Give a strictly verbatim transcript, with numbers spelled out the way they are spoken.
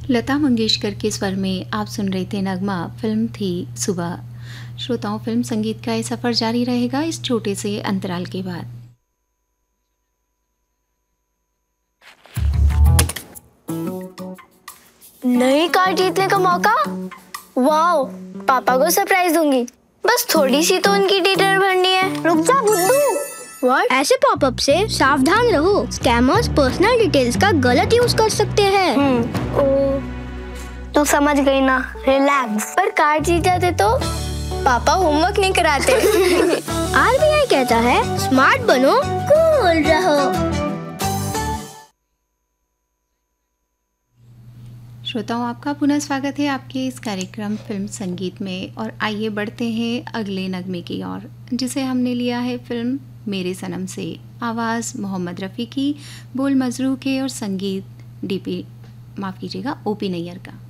लता मंगेशकर के स्वर में आप सुन रहे थे नगमा, फिल्म थी सुबह। श्रोताओं, फिल्म संगीत का ये सफ़र जारी रहेगा इस छोटे से अंतराल के बाद। नई कार जीतने का मौका। वाओ, पापा को सरप्राइज दूंगी। बस थोड़ी सी तो उनकी डिटेल भरनी है। रुक जा बुद्धू। What? ऐसे पॉपअप से सावधान रहो, स्कैमर्स पर्सनल डिटेल्स का गलत यूज कर सकते हैं। हम्म, ओ, तू समझ गई ना, रिलैक्स। पर कार जीत जाते तो पापा होमवर्क नहीं कराते। आर बी आई कहता है स्मार्ट बनो, कूल रहो। श्रोताओं, आपका पुनः स्वागत है आपके इस कार्यक्रम फिल्म संगीत में। और आइए बढ़ते हैं अगले नगमे की ओर, जिसे हमने लिया है फिल्म मेरे सनम से। आवाज़ मोहम्मद रफ़ी की, बोल मजरू के और संगीत डीपी माफ़ कीजिएगा ओपी नैयर का।